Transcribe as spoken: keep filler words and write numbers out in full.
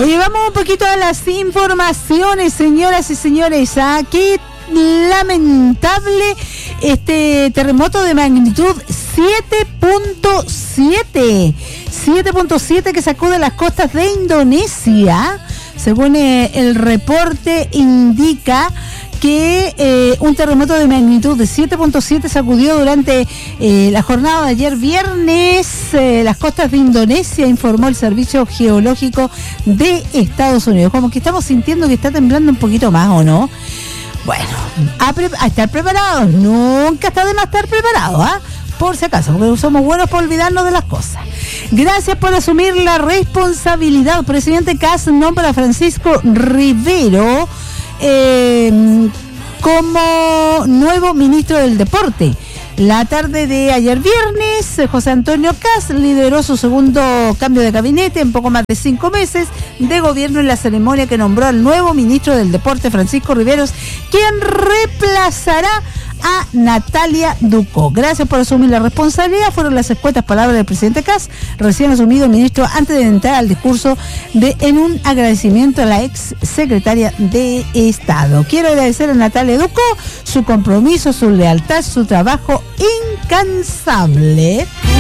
Oye, vamos un poquito a las informaciones, señoras y señores. Aquí lamentable este terremoto de magnitud siete punto siete siete punto siete que sacude las costas de Indonesia. Según eh, el reporte indica que eh, un terremoto de magnitud de siete punto siete sacudió durante eh, la jornada de ayer viernes eh, las costas de Indonesia, informó el Servicio Geológico de Estados Unidos. Como que estamos sintiendo que está temblando un poquito más, ¿o no? Bueno, a, pre- a estar preparados. Nunca está de más estar preparados, ¿ah? ¿eh? Por si acaso, porque somos buenos por olvidarnos de las cosas. Gracias por asumir la responsabilidad. Presidente Kast nombra a Francisco Rivero eh, como nuevo ministro del Deporte. La tarde de ayer viernes, José Antonio Kast lideró su segundo cambio de gabinete en poco más de cinco meses de gobierno en la ceremonia que nombró al nuevo ministro del Deporte, Francisco Riveros, quien reemplazará a Natalia Ducó. Gracias por asumir la responsabilidad, fueron las escuetas palabras del presidente Kast, recién asumido ministro, antes de entrar al discurso de en un agradecimiento a la ex secretaria de Estado. Quiero agradecer a Natalia Ducó su compromiso, su lealtad, su trabajo incansable.